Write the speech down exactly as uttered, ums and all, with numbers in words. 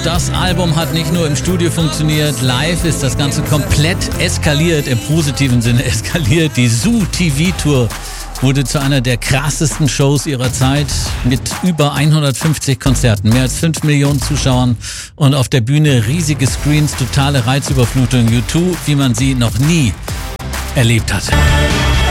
Das Album hat nicht nur im Studio funktioniert, live ist das Ganze komplett eskaliert, im positiven Sinne eskaliert. Die Zoo T V-Tour wurde zu einer der krassesten Shows ihrer Zeit mit über hundertfünfzig Konzerten, mehr als fünf Millionen Zuschauern und auf der Bühne riesige Screens, totale Reizüberflutung. U zwei, wie man sie noch nie erlebt hat.